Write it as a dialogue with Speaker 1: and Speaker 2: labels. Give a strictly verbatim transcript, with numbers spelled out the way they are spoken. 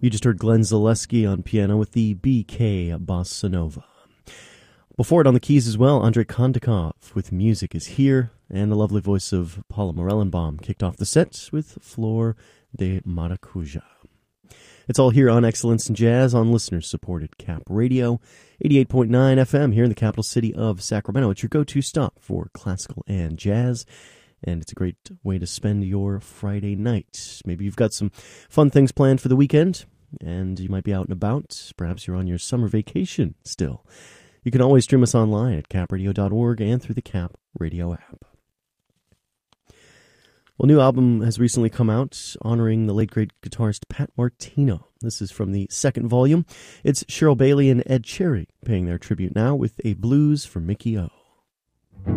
Speaker 1: You just heard Glenn Zaleski on piano with the B K Bossa Nova. Before it on the keys as well, Andrei Kondakov with Music is Here, and the lovely voice of Paula Morellenbaum kicked off the set with Flor de Maracuja. It's all here on Excellence in Jazz on listener-supported Cap Radio, eighty-eight point nine F M here in the capital city of Sacramento. It's your go-to stop for classical and jazz, and it's a great way to spend your Friday night. Maybe you've got some fun things planned for the weekend, and you might be out and about. Perhaps you're on your summer vacation still. You can always stream us online at cap radio dot org and through the Cap Radio app. Well, a new album has recently come out honoring the late great guitarist Pat Martino. This is from the second volume. It's Cheryl Bailey and Ed Cherry paying their tribute now with a blues for Mickey O.